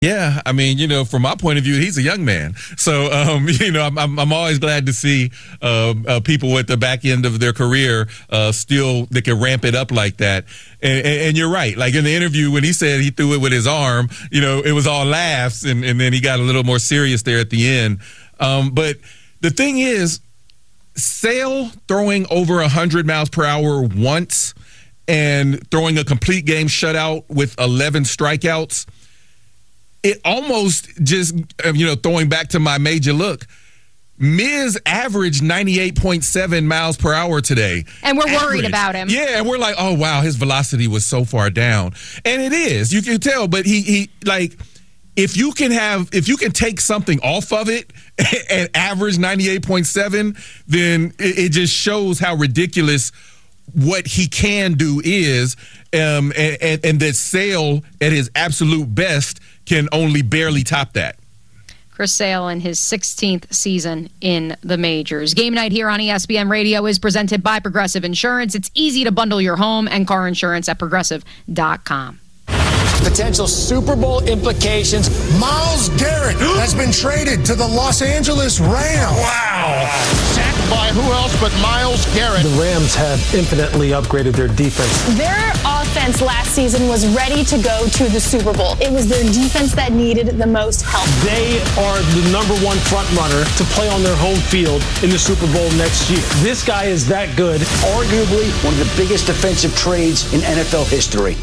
Yeah, I mean, from my point of view, he's a young man. So, I'm always glad to see people at the back end of their career still they can ramp it up like that. And you're right. Like in the interview when he said he threw it with his arm, it was all laughs, and then he got a little more serious there at the end. But the thing is, Sale throwing over 100 miles per hour once and throwing a complete game shutout with 11 strikeouts. It almost just, throwing back to my major look, Miz averaged 98.7 miles per hour today. And we're worried about him. Yeah, and we're like, oh, wow, his velocity was so far down. And it is. You can tell, but he if you can take something off of it and average 98.7, then it just shows how ridiculous what he can do is, and that Sale at his absolute best can only barely top that. Chris Sale in his 16th season in the majors. Game night here on ESPN Radio is presented by Progressive Insurance. It's easy to bundle your home and car insurance at Progressive.com. Potential Super Bowl implications. Myles Garrett has been traded to the Los Angeles Rams. Wow. Sacked by who else but Myles Garrett. The Rams have infinitely upgraded their defense. Their offense last season was ready to go to the Super Bowl. It was their defense that needed the most help. They are the number one front runner to play on their home field in the Super Bowl next year. This guy is that good. Arguably one of the biggest defensive trades in NFL history.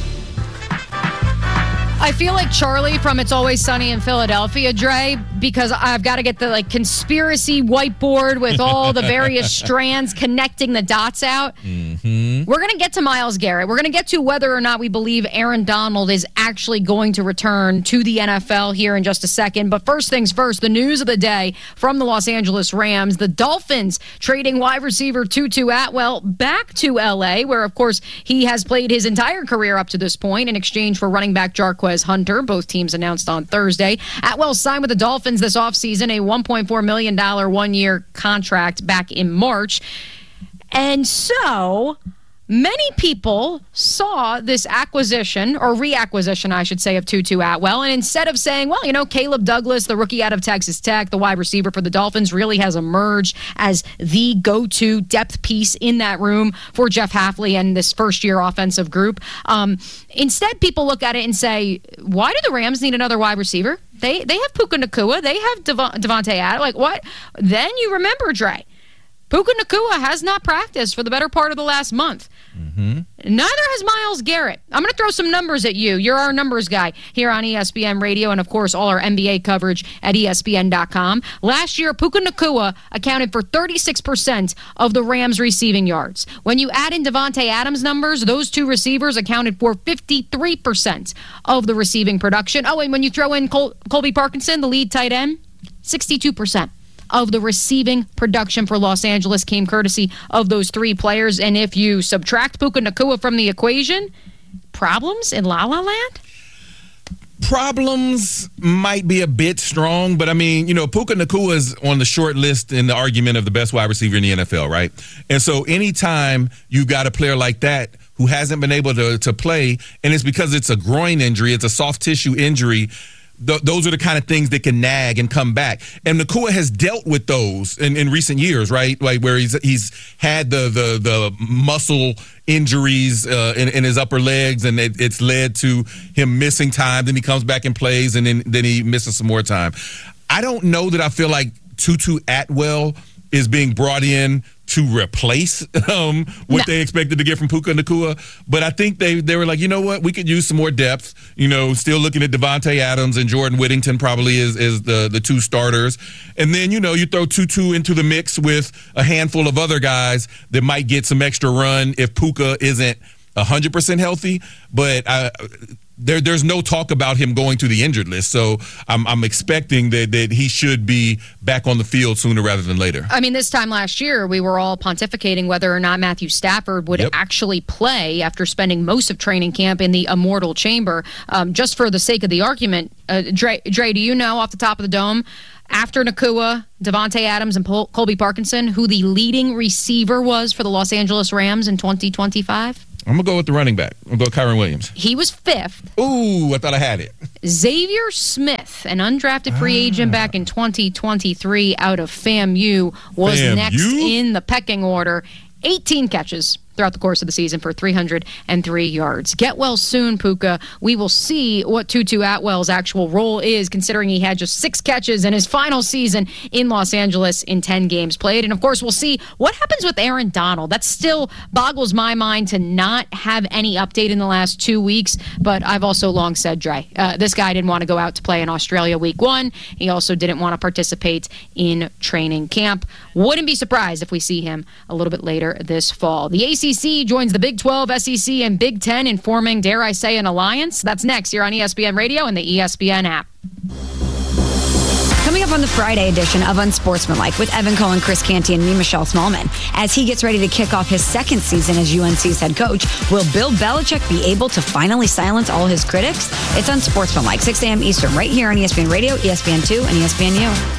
I feel like Charlie from It's Always Sunny in Philadelphia, Dre, because I've got to get the conspiracy whiteboard with all the various strands connecting the dots out. Mm-hmm. We're going to get to Myles Garrett. We're going to get to whether or not we believe Aaron Donald is actually going to return to the NFL here in just a second. But first things first, the news of the day from the Los Angeles Rams. The Dolphins trading wide receiver Tutu Atwell back to L.A., where, of course, he has played his entire career up to this point in exchange for running back Jarquez Hunter. Both teams announced on Thursday. Atwell signed with the Dolphins this offseason a $1.4 million one-year contract back in March. And so many people saw this acquisition, or reacquisition, I should say, of Tutu Atwell. And instead of saying, well, Caleb Douglas, the rookie out of Texas Tech, the wide receiver for the Dolphins, really has emerged as the go-to depth piece in that room for Jeff Hafley and this first-year offensive group. Instead, people look at it and say, why do the Rams need another wide receiver? They have Puka Nacua. They have Devontae Adams. Like, what? Then you remember, Dre, Puka Nacua has not practiced for the better part of the last month. Mm-hmm. Neither has Myles Garrett. I'm going to throw some numbers at you. You're our numbers guy here on ESPN Radio and, of course, all our NBA coverage at ESPN.com. Last year, Puka Nacua accounted for 36% of the Rams' receiving yards. When you add in Devontae Adams' numbers, those two receivers accounted for 53% of the receiving production. Oh, and when you throw in Colby Parkinson, the lead tight end, 62% of the receiving production for Los Angeles came courtesy of those three players. And if you subtract Puka Nacua from the equation, problems in La La Land? Problems might be a bit strong, but I mean, Puka Nacua is on the short list in the argument of the best wide receiver in the NFL, right? And so anytime you got a player like that who hasn't been able to play, and it's because it's a groin injury, it's a soft tissue injury, those are the kind of things that can nag and come back. And Nacua has dealt with those in recent years, right? Like where he's had the muscle injuries in his upper legs, and it's led to him missing time. Then he comes back and plays, and then he misses some more time. I don't know that I feel like Tutu Atwell is being brought in to replace what they expected to get from Puka Nacua. But I think they were like, you know what, we could use some more depth. Still looking at Devontae Adams and Jordan Whittington probably is the two starters. And then, you throw Tutu into the mix with a handful of other guys that might get some extra run if Puka isn't 100% healthy. But there's no talk about him going to the injured list. So I'm expecting that he should be back on the field sooner rather than later. I mean, this time last year, we were all pontificating whether or not Matthew Stafford would actually play after spending most of training camp in the immortal chamber. Just for the sake of the argument, Dre, do you know off the top of the dome, after Nacua, Devontae Adams, and Colby Parkinson, who the leading receiver was for the Los Angeles Rams in 2025? I'm going to go with the running back. I'm going to go Kyren Williams. He was 5th. Ooh, I thought I had it. Xavier Smith, an undrafted free agent back in 2023 out of FAMU, was next in the pecking order. 18 catches throughout the course of the season for 303 yards. Get well soon, Puka. We will see what Tutu Atwell's actual role is, considering he had just 6 catches in his final season in Los Angeles in 10 games played. And, of course, we'll see what happens with Aaron Donald. That still boggles my mind to not have any update in the last 2 weeks. But I've also long said, Dre, this guy didn't want to go out to play in Australia week 1. He also didn't want to participate in training camp. Wouldn't be surprised if we see him a little bit later this fall. The ACC joins the Big 12, SEC, and Big 10 in forming, dare I say, an alliance. That's next here on ESPN Radio and the ESPN app. Coming up on the Friday edition of Unsportsmanlike with Evan Cohen, Chris Canty, and me, Michelle Smallman. As he gets ready to kick off his second season as UNC's head coach, will Bill Belichick be able to finally silence all his critics? It's Unsportsmanlike, 6 a.m. Eastern, right here on ESPN Radio, ESPN2, and ESPNU.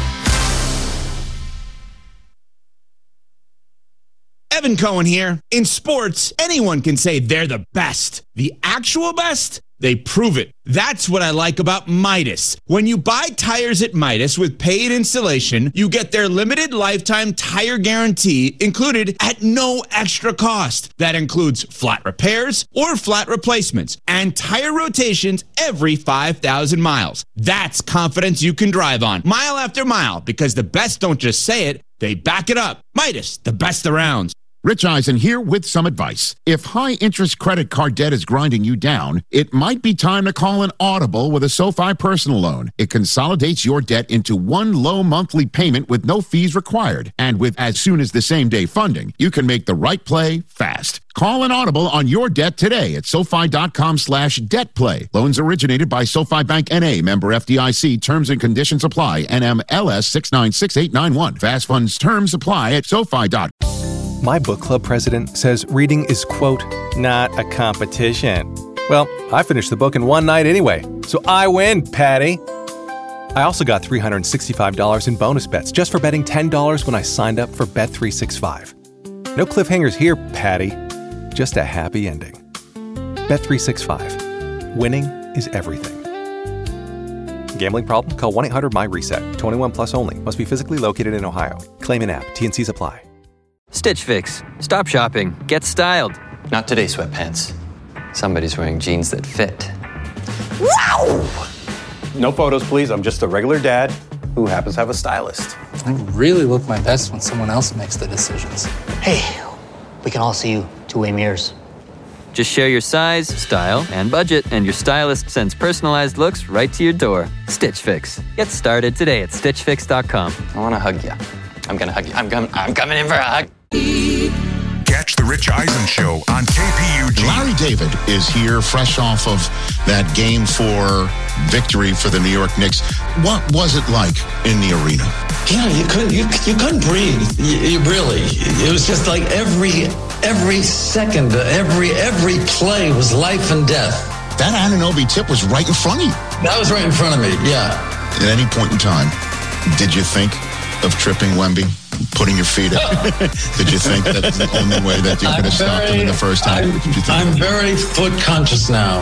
Evan Cohen here. In sports, anyone can say they're the best. The actual best? They prove it. That's what I like about Midas. When you buy tires at Midas with paid installation, you get their limited lifetime tire guarantee included at no extra cost. That includes flat repairs or flat replacements and tire rotations every 5,000 miles. That's confidence you can drive on mile after mile, because the best don't just say it, they back it up. Midas, the best around. Rich Eisen here with some advice. If high-interest credit card debt is grinding you down, it might be time to call an Audible with a SoFi personal loan. It consolidates your debt into one low monthly payment with no fees required. And with as soon as the same-day funding, you can make the right play fast. Call an Audible on your debt today at SoFi.com/debtplay. Loans originated by SoFi Bank N.A., member FDIC. Terms and conditions apply. NMLS 696891. Fast funds terms apply at SoFi.com. My book club president says reading is, quote, not a competition. Well, I finished the book in one night anyway, so I win, Patty. I also got $365 in bonus bets just for betting $10 when I signed up for Bet365. No cliffhangers here, Patty. Just a happy ending. Bet365. Winning is everything. Gambling problem? Call 1-800-MY-RESET. 21 plus only. Must be physically located in Ohio. Claim in app. T&Cs apply. Stitch Fix. Stop shopping. Get styled. Not today, sweatpants. Somebody's wearing jeans that fit. Wow! No photos, please. I'm just a regular dad who happens to have a stylist. I really look my best when someone else makes the decisions. Hey, we can all see you two-way mirrors. Just share your size, style, and budget, and your stylist sends personalized looks right to your door. Stitch Fix. Get started today at StitchFix.com. I want to hug you. I'm going to hug you. I'm coming in for a hug. Catch the Rich Eisen Show on KPUG. Larry David is here fresh off of that Game 4 victory for the New York Knicks. What was it like in the arena? Yeah, you couldn't breathe. You really. It was just like every second, every play was life and death. That Anunoby tip was right in front of you. That was right in front of me, yeah. At any point in time, did you think of tripping Wemby? Putting your feet up. Did you think that's the only way that you could have stopped him in the first time? I'm very foot conscious now.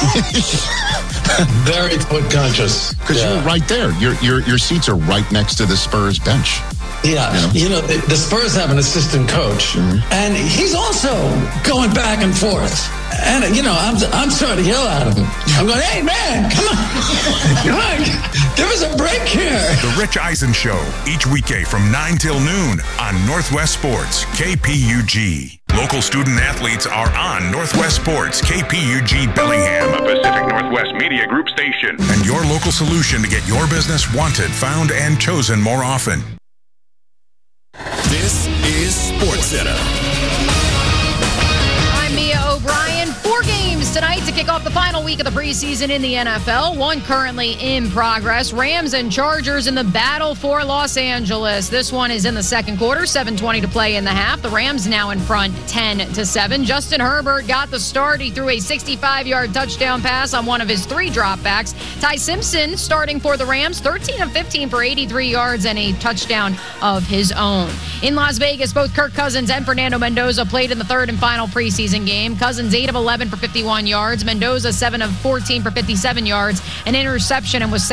Very foot conscious. Because you're right there. Your seats are right next to the Spurs bench. Yeah, the Spurs have an assistant coach, and he's also going back and forth. And I'm starting to yell at him. I'm going, "Hey man, come on, give us a break here." The Rich Eisen Show, each weekday from 9 till noon on Northwest Sports KPUG. Local student athletes are on Northwest Sports KPUG Bellingham, a Pacific Northwest Media Group station, and your local solution to get your business wanted, found, and chosen more often. This is SportsCenter. I'm Mia O'Brien. 4 games tonight to kick off the final week of the preseason in the NFL. One currently in progress. Rams and Chargers in the battle for Los Angeles. This one is in the second quarter, 7:20 to play in the half. The Rams now in front 10-7. Justin Herbert got the start. He threw a 65-yard touchdown pass on one of his 3 dropbacks. Ty Simpson starting for the Rams, 13 of 15 for 83 yards and a touchdown of his own. In Las Vegas, both Kirk Cousins and Fernando Mendoza played in the third and final preseason game. Cousins 8 of 11 for 51 yards. Mendoza 7 of 14 for 57 yards. An interception and was